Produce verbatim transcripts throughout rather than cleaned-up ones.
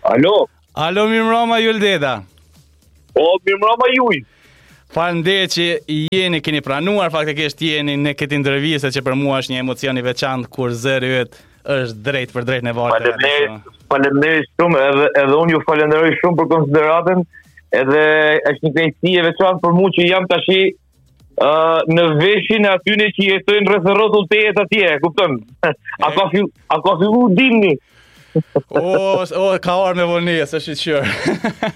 Alo. Alo, mirëmbrëma Juldeta. O, mirëmbrëma juj. Faleminderit që jeni, keni pranuar faktikisht jeni në këtë intervistë që për mua është një emocion i veçantë kur zëri yt është drejt për drejt në vartë. Faleminderit, faleminderit shumë, edhe edhe unë ju falenderoj shumë për konsideratën, edhe është një kënaqësi e veçantë për mua që jam tash uh, në veshin e atyre që jetojnë rreth rrotull tejet atje, kupton? A ka fill, a ka fillu dimni? O, o, ka orë me vonesë, është i qërë.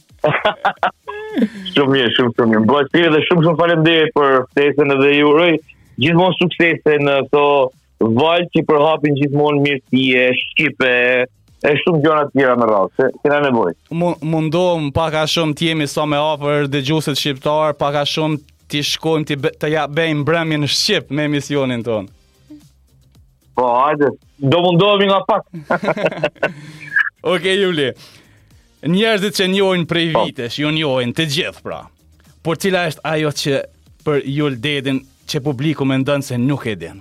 Shumë mirë, shumë shumë mirë. Bëhet mirë dhe shumë shumë faleminderit për ftesën edhe ju uroj gjithmonë suksese në këto valë që përhapin gjithmonë mirësie, shqipe, e shumë gjëra të tjera me radhë, se kena nevojë. Mundohem pak a shumë të jemi sa më afër dëgjuesit shqiptar, pak a shumë të shkojmë të, të ja bëjmë mbrëmjen në shqip me emisionin ton. Po, hajde, do mundohemi nga pak. Okej, Juli. Njerëzit që njohin prej vitesh, ju njohin të gjithë pra. Por cila është ajo që për Juldetin që publiku mendon se nuk e din?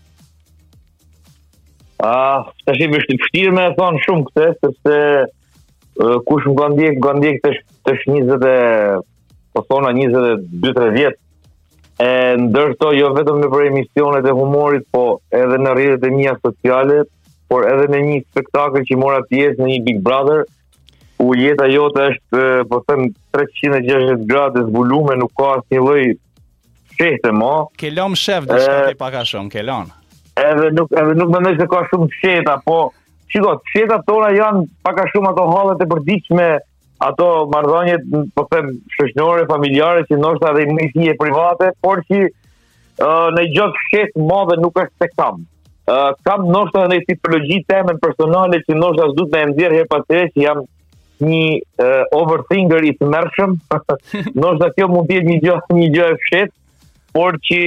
Ah, tash i vështirë me e thonë shumë këtë, sepse uh, kush më ka ndjek, ka ndjek të tash njëzet e po thona njëzet e dy tre vjet. E ndërto jo vetëm në për emisionet e humorit, po edhe në rrjetet e mia sociale, por edhe në një spektakël që mora pjesë në një Big Brother. U jeta jote është, po them, treqind e gjashtëdhjetë gradë zbulume, nuk ka asnjë lloj fshehte më. Ke lëm shef diçka ti pak a shumë, ke lën. Edhe nuk edhe nuk mendoj se ka shumë fshehta, po shiko, fshehtat tona janë pak a shumë ato hallet e përditshme, ato marrëdhëniet, po them, shoqërore, familjare që ndoshta edhe më fije private, por që uh, në gjë fshehtë madhe nuk është se kam. Uh, kam ndoshta në tipologji temën personale që ndoshta s'duhet më nxjerr her pas here që jam një uh, overthinker i të mërshëm. Ndoshta kjo mund të jetë një gjë një gjë e fshehtë, por që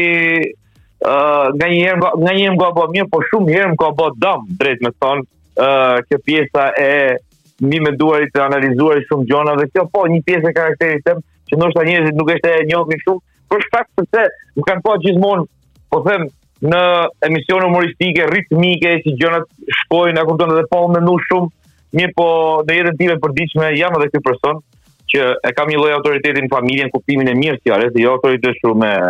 uh, nga një herë nga një herë më ka bë mirë, po shumë herë më ka bë dëm, drejt me thonë, uh, kjo pjesa e mi me duarit të analizuar shumë gjona dhe kjo po një pjesë e karakterit tim që ndoshta njerëzit nuk është e njohur shumë, për shkak se më kanë pa gjithmonë, po them, në emisione humoristike, ritmike, që gjërat shkojnë, a kupton, edhe pa u mendu shumë. Mirë, po në jetën time e përditshme jam edhe ky person që e kam një lloj autoriteti në familje në kuptimin e mirë të fjalës, jo autoritet shumë me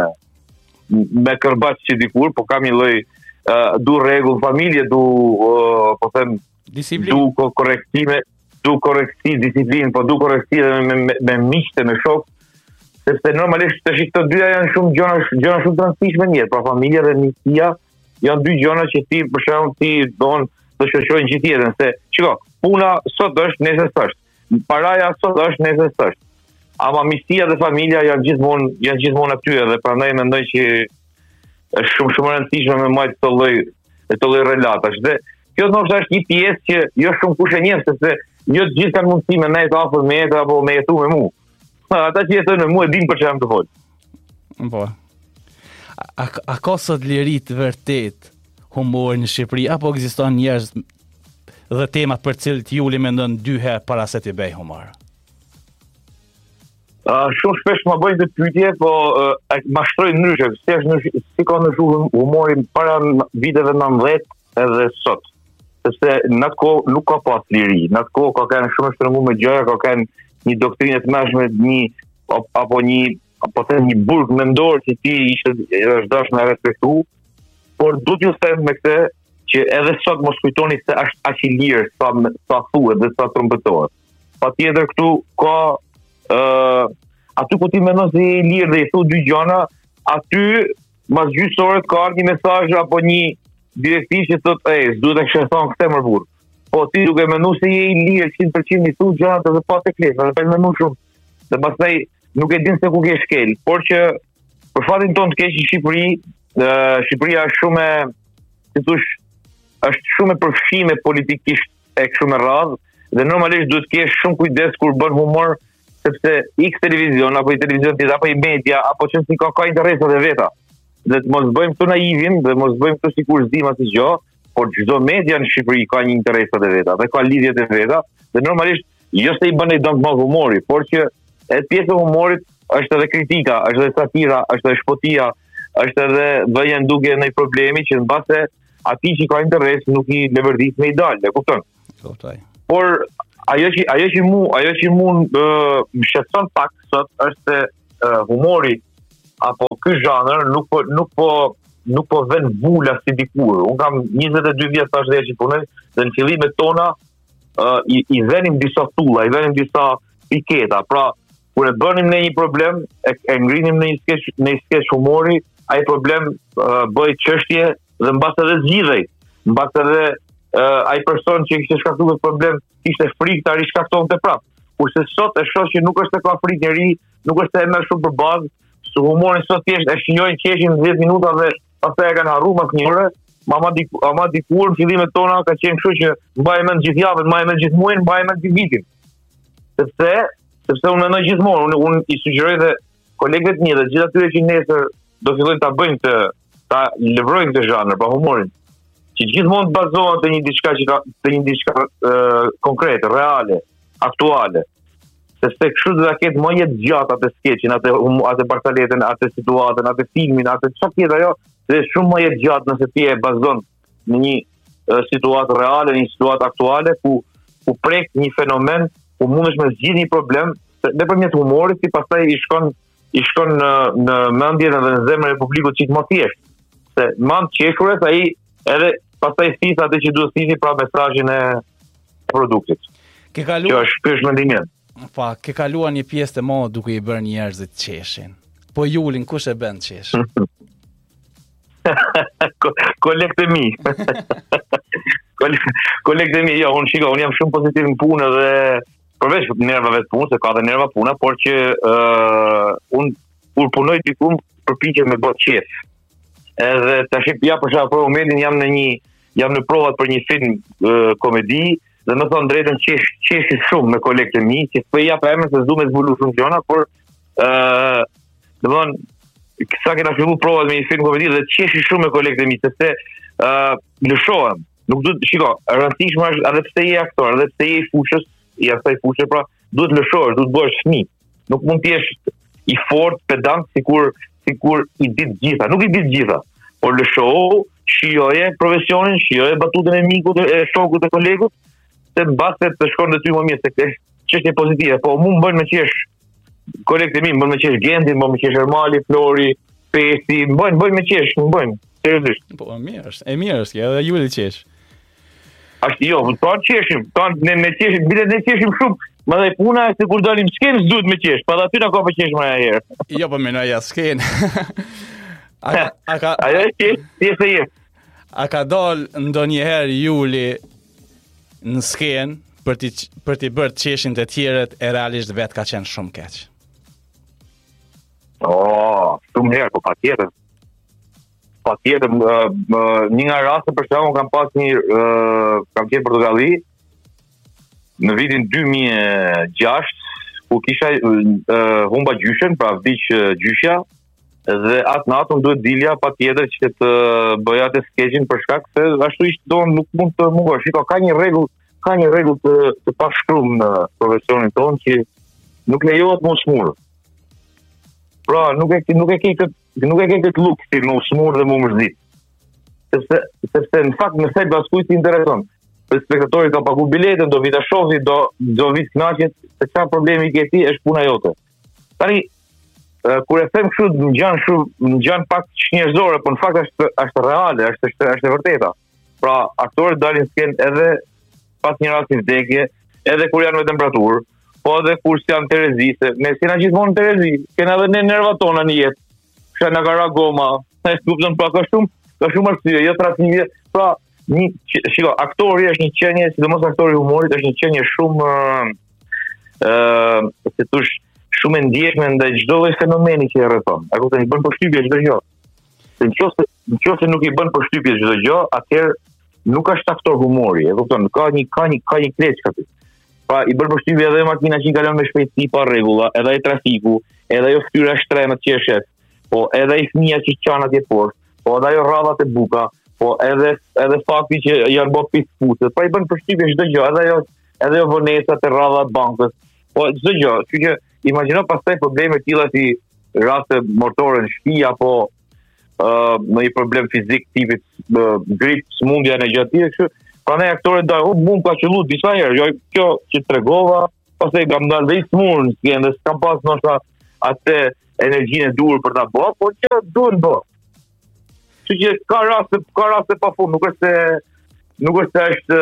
me kërbaç si dikur, po kam një lloj uh, du rregull familje, du uh, po them disiplinë, du korrektime, du korrektsi, disiplinë, po du korrektsi me me, me, me miqtë, me shok, sepse normalisht tash këto dyja janë shumë gjëra gjëra shumë të rëndësishme në jetë, pra familja dhe miqësia janë dy gjëra që ti për shembull ti don të shoqërojnë gjithë jetën, se çiko, puna sot është, nesër s'është. Paraja sot është, nesër s'është. Ama miqësia dhe familja janë gjithmonë janë gjithmonë aty dhe prandaj mendoj që është shumë shumë e rëndësishme me majtë këto lloj këto lloj relatash. Dhe kjo ndoshta është një pjesë që jo shumë kush e njeh, sepse jo të gjithë kanë mundësi me nejt afër me jetë apo me jetu me mua. Ata që jetojnë me mua e dinë për çfarë të fol. Po. A, a ka sot liri të vërtet humor në Shqipëri, apo ekziston njerëz dhe temat për cilët Juli mendon dy herë para se të bëj humor? Uh, shumë shpesh më bëjnë të pyetje, po uh, ma shtrojnë ndryshe, si është në, si ka ndryshuar humori para viteve nëntëdhjetë edhe sot. Sepse në atë kohë nuk ka pas liri, në atë kohë ka kanë shumë shtrënguar me gjëra, ka kanë një doktrinë të mëshme, një apo një apo të një burg mendor që ti ishte është dashur me respektu. Por duhet ju them me këtë që edhe sot mos kujtoni se është aq i lirë sa sa thuhet dhe sa trompetohet. Patjetër këtu ka ë uh, aty ku ti mendon se je i lirë dhe i thu dy gjëra, aty mas gjysmë ore ka ardhur një mesazh apo një direktiv që thotë, "Ej, s'duhet të këshë thon këtë më burr." Po ti duke menduar se je i lirë cent për cent i thu gjërat edhe pa të klesë, edhe pa menduar shumë. Dhe pastaj nuk e din se ku ke shkel, por që për fatin ton të keq në Shqipëri, Uh, Shqipëria është shumë e, si thosh, është shumë e përfshime politikisht e kështu me radhë, dhe normalisht duhet të kesh shumë kujdes kur bën humor, sepse X televizion apo i televizion tjetër apo i media apo që si ka ka interesat e veta. Dhe të mos bëjmë këtu naivin, dhe mos bëjmë këtu sikur s'dim asnjë gjë, por çdo media në Shqipëri ka një interesat e veta dhe ka lidhjet e veta, dhe normalisht jo se i bën ai dëm me humori, por që e pjesë e humorit është edhe kritika, është edhe satira, është edhe shpotia, është edhe vëjen duke në problemi që në base ati që ka interes nuk i levërdis me i dalë, e kupton? Kuptoj. Por ajo që ajo që mu, ajo që mu uh, më shqetëson pak sot është se uh, humori apo ky zhanër nuk po nuk po nuk po vën bula si dikur. Un kam njëzet e dy vjet tash dhe që punoj dhe në fillimet tona uh, i, i venim disa tulla, i venim disa piketa. Pra kur e bënim në një problem, e, e ngrinim në një skeç në një skeç humori, ai problem uh, bëi çështje dhe mbas edhe zgjidhej. Mbas edhe uh, ai person që kishte shkaktuar problem kishte frikë ta rishkaktonte prap. Kurse sot e shoh që nuk është se ka frikë njeri, nuk është se e merr shumë për bazë, se humorin sot thjesht e shinjojnë qeshin në dhjetë minuta dhe pastaj e kanë harruar mas një ore. Mama diku, ama dikur në fillimet tona ka qenë kështu që mbaj mend gjithë javën, mbaj mend gjithë muajin, mbaj mend gjithë vitin. Sepse sepse unë mendoj gjithmonë, unë un i sugjeroj dhe kolegët mi dhe gjithë atyre që nesër do fillojnë ta bëjnë të ta levrojnë këtë zhanër, pa humorin, që gjithmonë bazohen te një diçka që ka te një diçka uh, konkrete, reale, aktuale. Sepse kështu do ta ketë më jetë gjatë atë skeçin, atë atë barsaletën, atë situatën, atë filmin, atë çfarë tjetër ajo, dhe shumë më jetë gjatë nëse ti e bazon në një uh, situatë reale, në një situatë aktuale ku ku prek një fenomen, ku mundesh me zgjidhë një problem nëpërmjet humorit, si pastaj i shkon i shkon në në mendjen edhe në zemrën e publikut çik më thjesht. Se mand qeshures ai edhe pastaj thith atë që duhet thithi pra mesazhin e produktit. Ke kaluar Që është pysh mendimin. Pa, ke kaluar një pjesë të madhe duke i bërë njerëzit qeshin. Po Julin kush e bën qesh? Kolektemi. Kolektemi, jo, unë shiko, unë jam shumë pozitiv në punë dhe përveç nervave të punë, se ka dhe nerva puna, por që uh, unë kur punoj diku përpiqem me bot qef. Edhe tash ja për shkak për momentin jam në një jam në provat për një film uh, komedi dhe më thon drejtën qesh qesh shumë me kolegët e mi, që po ja pa emër se s'du me zbulu shumë gjona, por ë uh, domthon sa kena filluar provat me një film komedi dhe qesh shumë me kolegët e mi, sepse ë uh, lëshohem. Nuk duhet, shiko, rëndësishme është edhe pse je aktor, edhe pse je i fushës, i asaj fushë, pra duhet lëshohesh, duhet bëhesh fëmijë. Nuk mund të jesh i fortë, pedant, sikur sikur i ditë gjitha. Nuk i ditë gjitha, por lëshohu, shijoje profesionin, shijoje batutën e mikut, e shokut, e kolegut, se mbase të shkon dhe ty më mirë, se këtë çështje pozitive. Po mu më bën me qesh kolegët e mi, më bën me qesh Gendi, më bën me qesh Ermali, Flori, Pesi, më bën, bën me qesh, më bën. Seriozisht. Po mirë është, e mirë është, edhe Juli qesh. Ashtë jo, të anë qeshim, të anë ne, ne qeshim, bile ne qeshim shumë, më dhe puna e se kur dalim skenë, s'duhet me qesh, pa dhe aty në ka për qesh më e herë. Jo, po menoj ja skenë. a, a ka... Ajo e qesh, si e se je. A ka dal ndonjëherë Juli në skenë për ti për ti bërë qeshin të tjerët e realisht vetë ka qenë shumë keq? Oh, shumë herë, po pa tjetër. Pa tjetër, uh, uh, një nga raste për shkakun kam pas një, uh, kam qenë Portokalli, në vitin dy mijë e gjashtë, ku kisha uh, humba gjyshen, pra vdiq uh, gjyshja, dhe atë natë unë duhet dilja pa tjetër që të bëja të skeqin për shkak se ashtu ishte do nuk mund të mungosh. Shiko, ka një rregull, ka një rregull të, të pashkruar në profesionin tonë që nuk lejohet më smur. Pra, nuk e nuk e ke këtë nuk e ke këtë luksin në smur dhe më mërzit. Sepse sepse në fakt më sel baskujt intereson. Për spektatori ka pagu biletën, do vita shofi, do do vit kënaqet, se çfarë problemi ke ti është puna jote. Tani Uh, kur e them kështu më ngjan shumë më ngjan pak shnjërzore, por në fakt është është reale, është është është e vërteta. Pra, aktorët dalin në skenë edhe pas një rasti vdekje, edhe kur janë me temperaturë, po edhe kur janë Terezi, se ne s'kena gjithmonë Terezi, kena edhe ne nervat tona në jetë. Kisha na gara goma, e kupton, pra ka shumë, ka shumë arsye, jo tradhtive. Pra, një shiko, aktori është një qenie, sidomos aktori i humorit është një qenie shumë ë ë se thosh shumë e ndjeshme ndaj çdo lloj fenomeni që e rrethon. A kupton, i bën përshtypje çdo gjë. Se nëse nëse nuk i bën përshtypje çdo gjë, atëherë nuk është aktor humori, e kupton, ka një ka një ka një kleçk aty. Pra i bën përshtypje edhe makina që kalon me shpejtësi pa rregulla, edhe ai trafiku, edhe ajo fytyra shtreme që është, po edhe ai fëmia që qan atje poshtë, po edhe ajo rradhat e buka, po edhe edhe fakti që janë bërë pispucët. Pra i bën përshtypje çdo gjë, edhe ajo edhe ajo vonesat e rradhat bankës. Po çdo gjë, kështu që imagjino pastaj probleme të tilla si raste mortore në shtëpi apo ë uh, në një problem fizik tipit uh, grip, smundja në gjatë tjetër, kështu Prandaj aktorët do, unë mund ka qellu disa herë, jo kjo që tregova, pastaj kam dalë dhe i smurën, dhe s'kam pas ndoshta atë energjinë e dur për ta bërë, por që duhen bë. Kështu që ka raste, ka raste pafund, nuk është se nuk është se është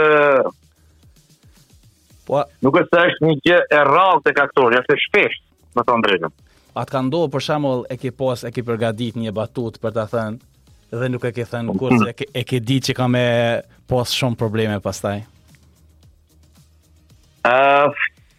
po nuk është se është një gjë e rrallë tek aktori, është e shpeshtë, me thënë drejtën. Atë ka ndodhur për shembull e ke pas e ke përgatit një batut për ta thënë dhe nuk e ke thënë kurse e ke, e ke ditë që ka me pas shumë probleme pastaj. Uh,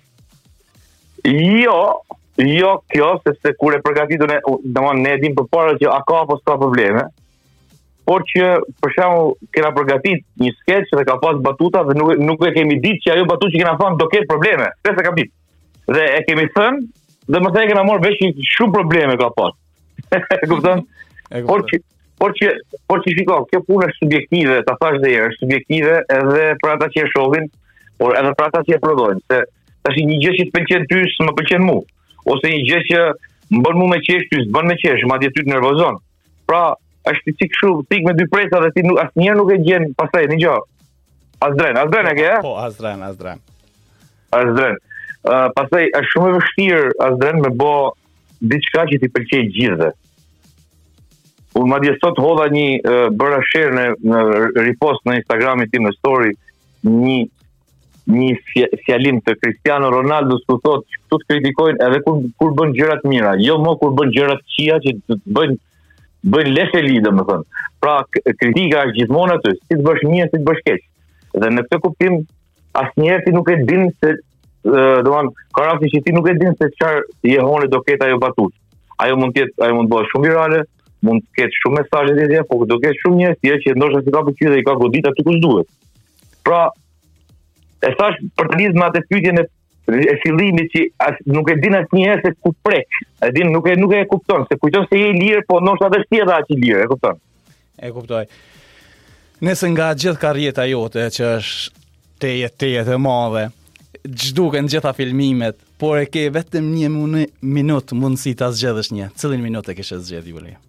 jo, jo kjo, sepse kur e përgatitën, domethënë ne e dim përpara që a ka apo s'ka probleme. Por që për shembull kena përgatit një skeç dhe ka pas batuta dhe nuk nuk e kemi ditë që ajo batutë që kena thënë do ketë probleme. Pesë e kam ditë. Dhe e kemi thënë dhe më thënë kena marrë vesh shumë probleme ka pas. E kupton? Por që por që por që shiko, kjo punë është subjektive, ta thash edhe herë, është subjektive edhe për ata që e shohin, por edhe për ata që e prodhojnë. Se tash një gjë që të pëlqen ty s'më pëlqen mua, ose një gjë që më bën mua me qesh ty s'bën me qesh, madje ty të nervozon. Pra është si kështu, tik me dy presa dhe ti nuk asnjëherë nuk e gjen pastaj një gjë. Azdren, azdren e ke? Po, azdren, azdren. Azdren. Uh, pastaj është shumë e vështirë azdren me bë diçka që ti pëlqej gjithëve. Unë madje sot hodha një uh, bëra share në, në repost në Instagramin tim në story një një fjalim të Cristiano Ronaldo ku thotë këtu të kritikojnë edhe kur kur bën gjëra të mira, jo më kur bën gjëra të këqija që të bëjnë bëjnë lefeli, domethënë. Pra kritika është gjithmonë aty, si të bësh mirë, si të bësh keq. Dhe në këtë kuptim asnjëherë ti nuk e din se domethënë ka raste që ti nuk e din se çfarë jehoni do ketë ajo batutë. Ajo mund të jetë, ajo mund të bëhet shumë virale, mund të ketë shumë mesazhe të tjera, por do ketë shumë njerëz tjerë që ndoshta si ka pëlqyer dhe i ka godit aty ku duhet. Pra e thash për të lidhur me atë pyetjen e e fillimit që as, nuk e din asnjëherë se ku prek. E din nuk e nuk e kupton, se kujton se je i lirë, po ndoshta edhe ti edhe aq i lirë, e kupton? E kuptoj. Nëse nga gjithë karriera jote që është teje teje të madhe, ç'duken gjitha filmimet, por e ke vetëm një minutë mundësi ta zgjedhësh një. Cilin minutë e kishe zgjedhë Juli?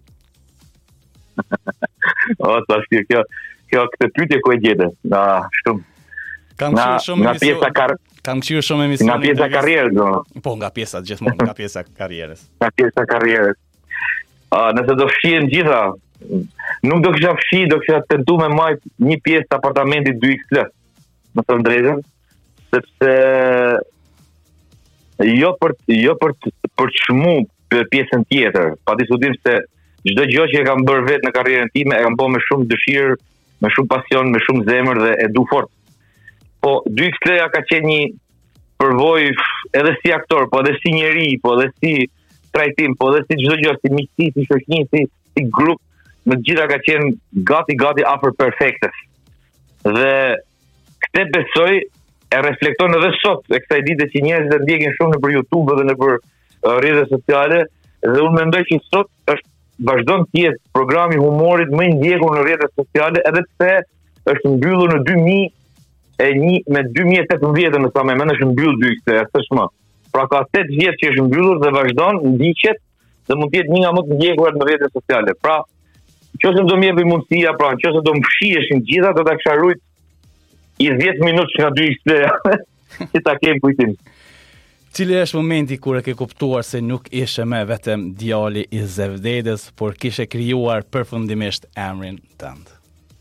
O, tash kjo kjo këtë pyetje ku e gjete? Na, shumë. Kam qenë shumë nga pjesa kar Kam qenë shumë emisione. Nga pjesa e karrierës, do. Po, nga pjesa gjithmonë, nga pjesa e karrierës. Nga pjesa e karrierës. Ah, nëse do fshihen gjitha, nuk do kisha fshi, do kisha tentuar me majt një pjesë të apartamentit dy iks L. Më thënë drejtën, sepse jo për jo për për çmu pjesën tjetër, pa diskutim se çdo gjë që e kam bërë vetë në karrierën time e kam bërë me shumë dëshirë, me shumë pasion, me shumë zemër dhe e du fort. Po dy iks L ka qenë një përvojë edhe si aktor, po edhe si njeri, po edhe si trajtim, po edhe si çdo gjë, si miqësi, si shoqëni, si, si grup, në gjitha ka qenë gati gati afër perfekte. Dhe këtë besoj e reflekton edhe sot e kësaj dite që njerëzit e ndjekin shumë nëpër YouTube dhe nëpër uh, rrjetet sociale, dhe unë mendoj që sot është vazhdon të jetë programi i humorit më i ndjekur në rrjetet sociale, edhe pse është mbyllur në dy mijë e një me dy mijë e tetëmbëdhjetë në sa më mend është mbyll dy iks L, është më. Pra ka tetë vjet që është mbyllur dhe vazhdon, ndiqet dhe mund të jetë një nga më të ndjekurat në rrjetet sociale. Pra, nëse do më jepi mundësia, pra nëse do më fshiheshin gjitha, do ta kisha rujt i dhjetë minutë nga dy iks L që ta kem kujtim. Cili është momenti kur e ke kuptuar se nuk ishe më vetëm djali i Zevdedës, por kishe krijuar përfundimisht emrin tënd?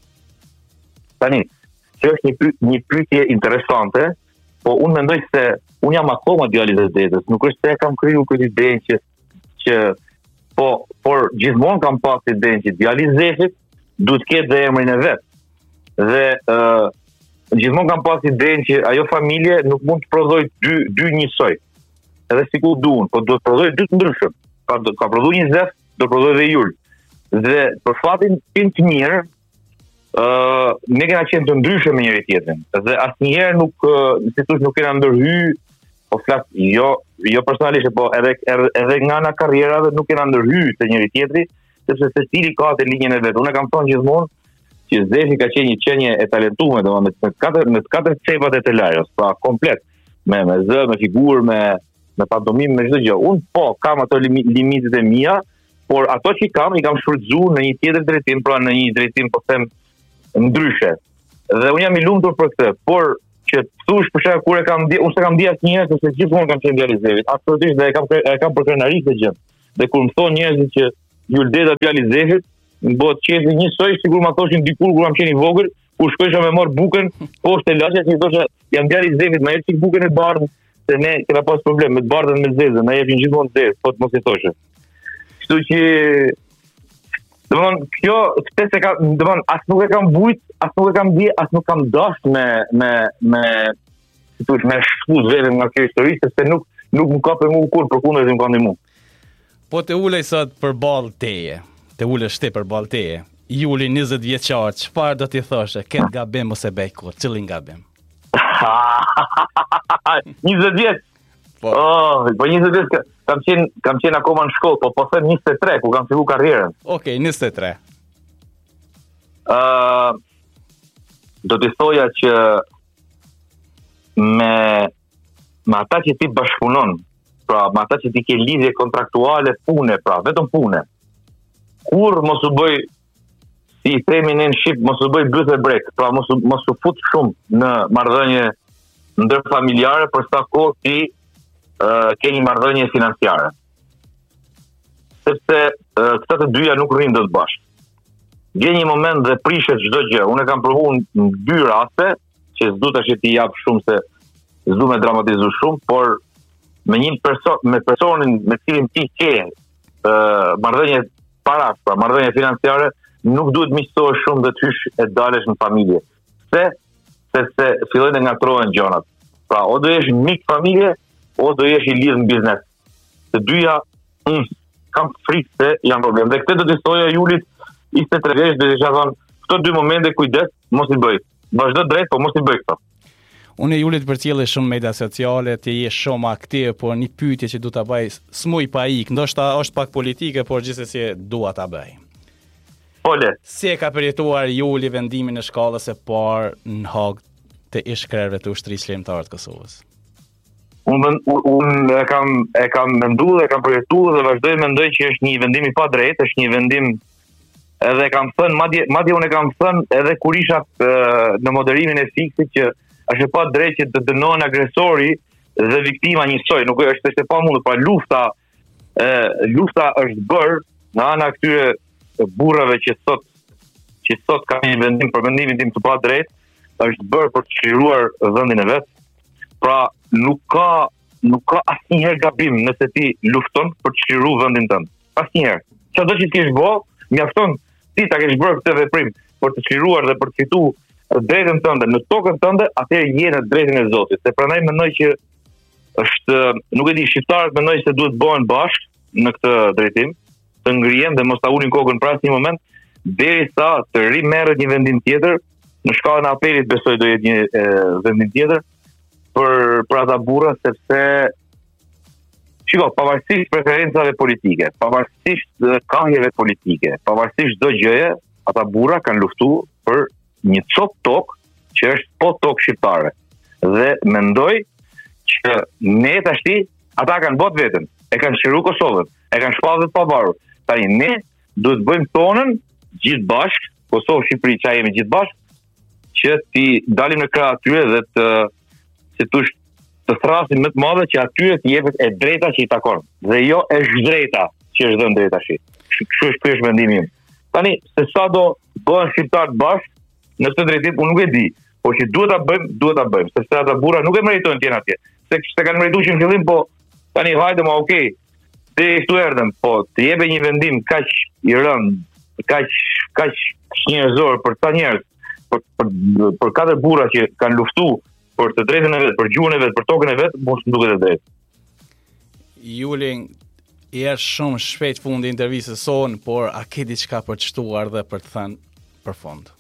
Tani, që është një, py, një pyetje interesante, po unë mendoj se unë jam akoma djali i Zevdedës, nuk është se kam kriju këtë idenë që, që po, por gjithmonë kam pas idenë që djali i Zefit duhet të ketë dhe emrin e vet. Dhe uh, gjithmonë kam pas idenë që ajo familje nuk mund të prodhojë dy dy njësoj. Edhe sikur duan, po duhet të prodhojë dy të ndryshëm. Ka ka prodhuar një Zef, do të prodhojë dhe Jul. Dhe për fatin tim të mirë, Uh, ne kena qenë të ndryshëm me njëri tjetrin dhe asnjëherë nuk uh, si thosh nuk kena ndërhy, po flas jo jo personalisht, po edhe edhe nga ana karrierave nuk kena ndërhy te njëri tjetri, sepse secili ka atë linjën e vet. Unë kam thënë gjithmonë që Zefi ka qenë një qenie e talentuar, domethënë me katër me katër cepat e të lajos, pra komplet, me me zë, me figurë, me me pantomim, me çdo gjë. Unë po kam ato limitet e mia, por ato që kam i kam shfrytzuar në një tjetër drejtim, pra në një drejtim po them ndryshe. Dhe unë jam i lumtur për këtë, por që thush për shkak kur e kam di, unë s'e kam di asnjëherë se gjithmonë kam qenë djalë i Zefit. Absolutisht dhe e kam e kam për krenarik të gjë. Dhe kur më thonë njerëzit që Juldeta djalë i Zefit, më bëhet qefi njësoj sikur ma thoshin dikur kur kam qenë i vogël, kur shkojsha me marr bukën, poshtë e laçja si thosha jam djalë i Zefit, më jep bukën e bardhë, se ne kena pas problem me të bardhën me zezën, na jepin gjithmonë zezë, po të mos i thoshë. Kështu që domthon kjo këtë se ka domthon as nuk e kam bujt, as nuk e kam di, as nuk kam dash me me me si thuaj me shkuz vetëm nga kjo histori, sepse nuk nuk më ka për mua kur përkundër se më kanë mua. Po të ulej sot përballë teje, të ulesh ti përballë teje. Juli njëzet vjeçar, çfarë do t'i thoshe? Ket gabim ose bej kur? Cillin gabim? njëzet vjeç. Po. Oh, po njëzet vjeç kam qenë kam qenë akoma në shkollë, po po them njëzet e tre ku kam filluar karrierën. Okej, okay, njëzet e tre. Ë uh, do t'i thoja që me me ata që ti bashkëpunon, pra me ata që ti ke lidhje kontraktuale pune, pra vetëm pune. Kur mos u bëj si i themi në shqip, mos u bëj byth e brek, pra mos u, mos u fut shumë në marrëdhënie ndërfamiljare për sa kohë ti uh, ke një marrëdhënie financiare. Sepse uh, këta të dyja nuk rrinë dot bashkë. Vjen një moment dhe prishet çdo gjë. Unë kam provuar në dy raste, që s'du tash ti jap shumë se s'du me dramatizu shumë, por me një person, me personin me cilin ti ke uh, marrëdhënie parash, pra marrëdhënie financiare, nuk duhet miqësohesh shumë dhe të hysh e dalesh në familje. Se sepse fillojnë të ngatrohen gjonat. Pra, o do jesh mik familje, o do jesh i lidhur në biznes. Të dyja, mm, kam frikë se janë problem. Dhe këtë do të thoja Julit, ishte tre vjeç, dhe isha thënë, këto dy momente kujdes, mos i bëj. Vazhdo drejt, po mos i bëj këto. Unë e Julit përcjellë shumë media sociale, të jesh shumë aktiv, por një pyetje që du ta bëj, smuj pa ik, ndoshta është pak politike, por gjithsesi dua ta bëj. Pole. Si e ka përjetuar Juli vendimin e shkallës së parë në Hag të ish-krerëve të ushtrisë shërlimtare të Kosovës? Unë un, e kam e kam menduar, e kam përjetuar dhe vazhdoj të mendoj që është një vendim i padrejtë, është një vendim edhe kam thënë, madje madje unë e kam thënë edhe kur isha në moderimin e fiksit që është e padrejtë që të dënohen agresori dhe viktima njësoj, nuk është është e pamundur, pra lufta e, lufta është bërë në ana këtyre burrave që sot që sot kanë një vendim për vendimin tim të padrejtë, është bërë për të çliruar vendin e vet. Pra nuk ka nuk ka asnjëherë gabim nëse ti lufton për të çliruar vendin tënd. Asnjëherë. Çdo që ti kesh bë, mjafton ti ta kesh bërë këtë veprim për të çliruar dhe për të fituar drejtën tënde në tokën tënde, atëherë je në drejtën e Zotit. Se prandaj mendoj që është, nuk e di, shqiptarët mendoj se duhet bëhen bashkë në këtë drejtim, të ngrihen dhe mos ta ulin kokën pra në një moment, derisa të rimerret një vendim tjetër, në shkallën e apelit besoj do jetë një e, vendim tjetër për për ata burra, sepse shiko, pavarësisht preferencave politike, pavarësisht kahjeve politike, pavarësisht çdo gjëje, ata burra kanë luftuar për një cop tokë që është po tokë shqiptare. Dhe mendoj që ne tashti ata kanë bot veten, e kanë çliruar Kosovën, e kanë shpallur të pavarur. Tani ne duhet bëjmë tonën gjithë bashkë, Kosovë, Shqipëri, që jemi gjithë bashkë, që ti dalim në krah atyre dhe të si tush të thrasim më të madhe që atyre të jepet e drejta që i takon. Dhe jo e zhdrejta që është dhënë drejta shi. Kështu është ky është mendimi im. Tani se sa do bëhen shqiptarët bashkë në këtë drejtim unë nuk e di, por që duhet ta bëjmë, duhet ta bëjmë, sepse ata burra nuk e meritojnë të jenë atje. Se se kanë merituar që në fillim, po tani hajde më okay. Te këtu erdhëm, po të jepë një vendim kaq i rënd, kaq kaq njerëzor për ta njerëz, për për për katër burra që kanë luftuar për të drejtën e vet, për gjuhën e vet, për tokën e vet, mos më duket e drejtë. Juli, er shumë shpejt fundi intervistës sonë, por a ke diçka për të shtuar dhe për të thënë për fund?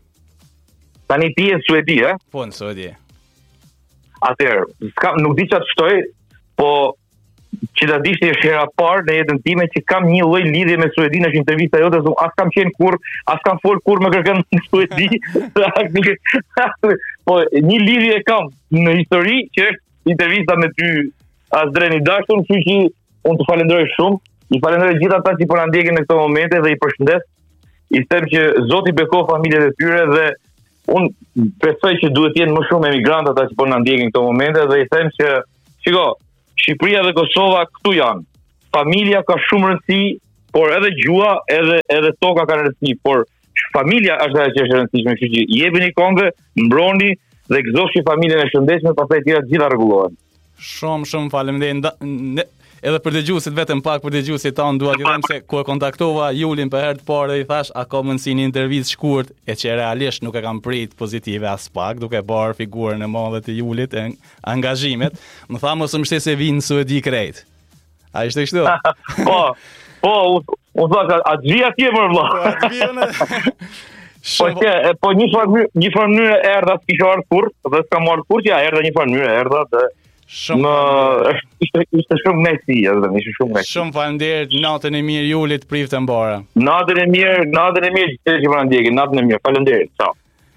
Tani ti je në Suedi, eh? Po, në Suedi. Atëherë, nuk di çfarë të shtoj, po që ta dish është hera parë në jetën time që kam një lloj lidhje me Suedinë, është intervista jote, as kam qenë kur, as kam fol kur me kërkën në Suedi. Po një lidhje kam në histori që është intervista me ty Asdren i dashur, kështu që unë të falenderoj shumë. I falenderoj gjithë ata që po na ndjekin në këto momente dhe i përshëndes. I them që Zoti bekoj familjet e tyre dhe unë besoj që duhet jenë më shumë emigrantë ata që po na ndjekin këto momente dhe i them që shiko, Shqipëria dhe Kosova këtu janë. Familja ka shumë rëndësi, por edhe gjua, edhe edhe toka kanë rëndësi, por familja është ajo që është e rëndësishme, kështu që jepini këngë, mbroni dhe gëzofshi familjen e shëndetshme, pastaj tjera të gjitha rregullohen. Shumë shumë faleminderit. Edhe për dëgjuesit vetëm pak për dëgjuesit tanë dua t'ju them se ku e kontaktova Julin për herë të parë i thash a ka mundësi një intervistë shkurt e që realisht nuk e kam prit pozitive as pak duke parë figurën e madhe të Julit e angazhimet. Më tha mos më shte se vinë në Suedi krejt. A ishte kështu? Po, po, u tha a xhi atje për vëlla. Po, atje. Po që, po një farë një farë mënyrë erdha s'kisha ardhur kurrë, dhe s'ka marrë kurrë, ja erdha një farë mënyrë erdha dhe Shumë në ishte ishte shumë kënaqësi, edhe ishte shumë kënaqësi. Shumë faleminderit, natën e mirë Julit, prifte mbara. Natën e mirë, natën e mirë që që më ndjekin, natën e mirë. Faleminderit. Ciao.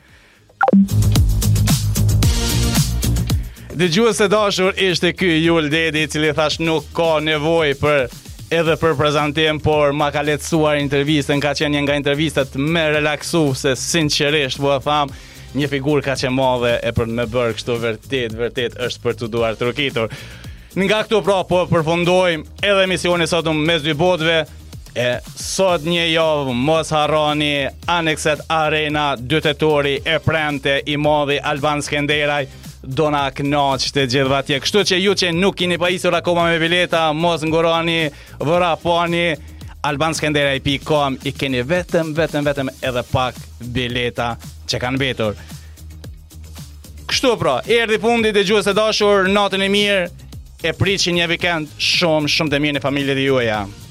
Dëgjues e dashur, ishte ky Jul Dedi, i cili thash nuk ka nevojë për edhe për prezantim, por ma ka lehtësuar intervistën, ka qenë një nga intervistat më relaksuese, sinqerisht, po e tham. Një figurë ka që madhe e për me bërë kështu vërtet, vërtet është për të duar të rukitur. Nga këtu pra po përfundojmë edhe emisioni sot mes dy botëve, e sot një javë mos harroni Anekset Arena, dy tetori e premte i madhi Alban Skenderaj, do na kënaqë të gjithë atje. Kështu që ju që nuk keni pajisur akoma me bileta, mos ngurani, vëra pani, alban skenderaj dot com i keni vetëm, vetëm, vetëm edhe pak bileta që kanë mbetur. Kështu pra, erdhi fundi dëgjues e dashur, natën e mirë, e priqin një vikend shumë, shumë të mirë në familjet e juaja.